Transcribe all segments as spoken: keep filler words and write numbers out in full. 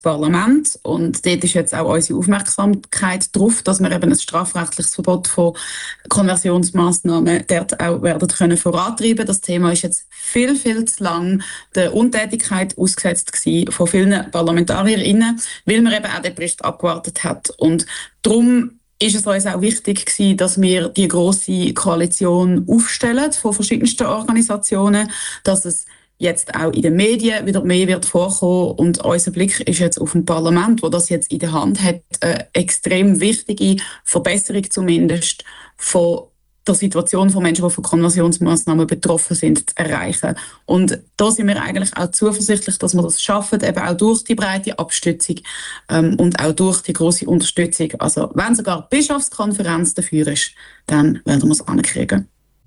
Parlament. Und dort ist jetzt auch unsere Aufmerksamkeit darauf, dass wir eben ein strafrechtliches Verbot von Konversionsmaßnahmen dort auch werden können vorantreiben. Das Thema ist jetzt viel, viel zu lang der Untätigkeit ausgesetzt gewesen von vielen ParlamentarierInnen, weil man eben auch den Bericht abgewartet hat. Und darum ist es uns auch wichtig gewesen, dass wir die grosse Koalition aufstellen von verschiedensten Organisationen, dass es jetzt auch in den Medien wieder mehr wird vorkommen und unser Blick ist jetzt auf ein Parlament, wo das jetzt in der Hand hat, eine extrem wichtige Verbesserung zumindest von der Situation von Menschen, die von Konversionsmaßnahmen betroffen sind, zu erreichen. Und da sind wir eigentlich auch zuversichtlich, dass wir das schaffen, eben auch durch die breite Abstützung ähm, und auch durch die grosse Unterstützung. Also wenn sogar die Bischofskonferenz dafür ist, dann werden wir es ankriegen.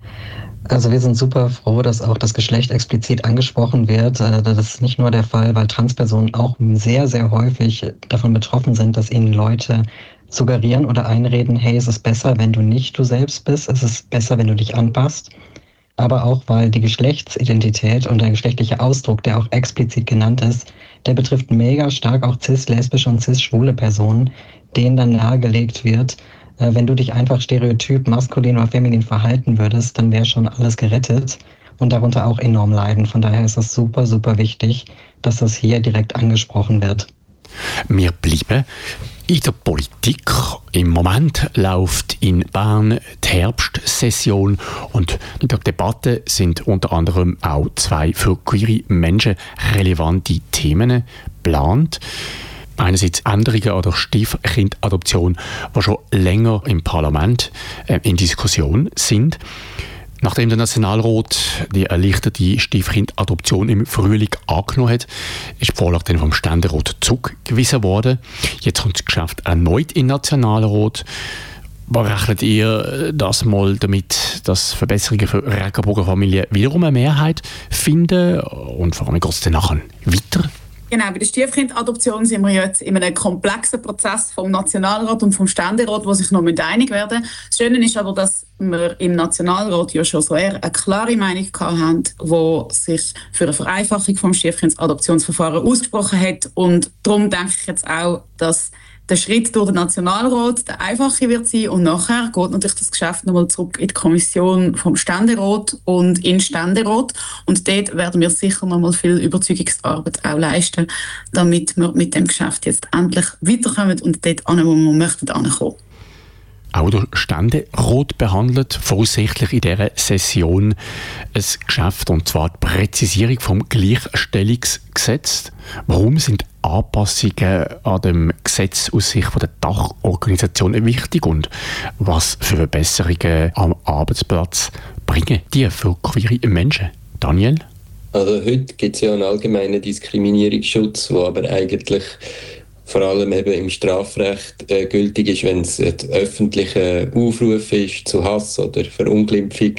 Also wir sind super froh, dass auch das Geschlecht explizit angesprochen wird. Das ist nicht nur der Fall, weil Transpersonen auch sehr, sehr häufig davon betroffen sind, dass ihnen Leute suggerieren oder einreden, hey, es ist besser, wenn du nicht du selbst bist, es ist besser, wenn du dich anpasst. Aber auch, weil die Geschlechtsidentität und der geschlechtliche Ausdruck, der auch explizit genannt ist, der betrifft mega stark auch cis-lesbische und cis-schwule Personen, denen dann nahegelegt wird, wenn du dich einfach stereotyp maskulin oder feminin verhalten würdest, dann wäre schon alles gerettet und darunter auch enorm leiden. Von daher ist es super, super wichtig, dass das hier direkt angesprochen wird. Wir bleiben in der Politik. Im Moment läuft in Bern die Herbstsession und in der Debatte sind unter anderem auch zwei für queere Menschen relevante Themen geplant. Einerseits Änderungen an der Stiefkindadoption, die schon länger im Parlament äh, in Diskussion sind. Nachdem der Nationalrat die erleichterte Stiefkindadoption im Frühling angenommen hat, ist die Vorlage dann vom Ständerat zurückgewiesen worden. Jetzt kommt das Geschäft erneut in den Nationalrat. Was rechnet ihr das mal damit, dass Verbesserungen für Regenbogenfamilien wiederum eine Mehrheit finden? Und vor allem geht es dann nachher weiter? Genau, bei der Stiefkindadoption sind wir jetzt in einem komplexen Prozess vom Nationalrat und vom Ständerat, die sich noch einig werden müssen. Das Schöne ist aber, dass wir im Nationalrat ja schon so eher eine klare Meinung hatten, die sich für eine Vereinfachung vom Stiefkindadoptionsverfahren ausgesprochen hat. Und darum denke ich jetzt auch, dass der Schritt durch den Nationalrat der einfache wird sein und nachher geht natürlich das Geschäft nochmal zurück in die Kommission vom Ständerat und in den Ständerat und dort werden wir sicher nochmal viel Überzeugungsarbeit auch leisten, damit wir mit dem Geschäft jetzt endlich weiterkommen und dort an, wo wir möchten, ankommen. Auch der Ständerat behandelt voraussichtlich in dieser Session ein Geschäft, und zwar die Präzisierung vom Gleichstellungsgesetz. Warum sind Anpassungen an dem Gesetz aus Sicht der Dachorganisation wichtig und was für Verbesserungen am Arbeitsplatz bringen die für queere Menschen? Daniel? Also heute gibt es ja einen allgemeinen Diskriminierungsschutz, der aber eigentlich vor allem eben im Strafrecht äh, gültig ist, wenn es ein öffentlicher Aufruf ist zu Hass oder Verunglimpfung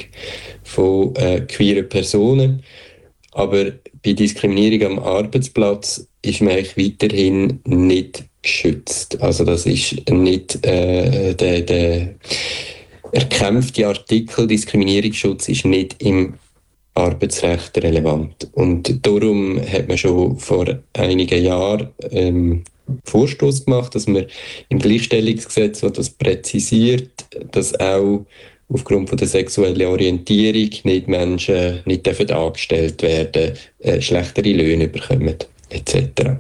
von äh, queeren Personen. Aber bei Diskriminierung am Arbeitsplatz ist man eigentlich weiterhin nicht geschützt. Also das ist nicht äh, der, der erkämpfte Artikel Diskriminierungsschutz ist nicht im Arbeitsrecht relevant. Und darum hat man schon vor einigen Jahren ähm, Vorstoß gemacht, dass man im Gleichstellungsgesetz, wo das präzisiert, dass auch aufgrund von der sexuellen Orientierung nicht Menschen nicht dürfen angestellt werden, äh, schlechtere Löhne bekommen, et cetera.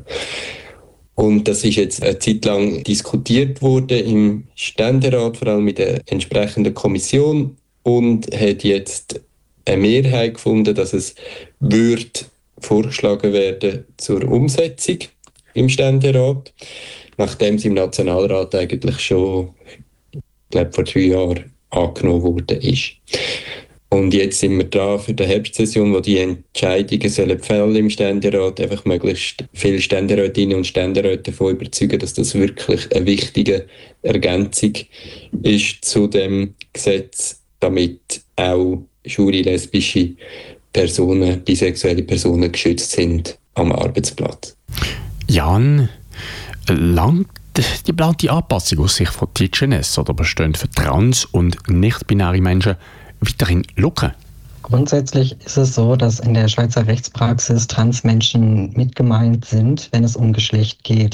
Und das ist jetzt eine Zeit lang diskutiert worden im Ständerat, vor allem mit der entsprechenden Kommission, und hat jetzt eine Mehrheit gefunden, dass es wird vorgeschlagen werden zur Umsetzung im Ständerat, nachdem es im Nationalrat eigentlich schon, ich glaube, vor drei Jahren angenommen worden ist. Und jetzt sind wir dran für die Herbstsession, wo die Entscheidungen sollen fällen im Ständerat, einfach möglichst viele Ständerätinnen und Ständeräte davon überzeugen, dass das wirklich eine wichtige Ergänzung ist zu dem Gesetz, damit auch schwule, lesbische Personen, bisexuelle Personen geschützt sind am Arbeitsplatz. Jan, langt die geplante Anpassung aus Sicht von T G N S oder bestehen für trans- und nicht-binäre Menschen weiterhin Lücken? Grundsätzlich ist es so, dass in der Schweizer Rechtspraxis Transmenschen mit gemeint sind, wenn es um Geschlecht geht.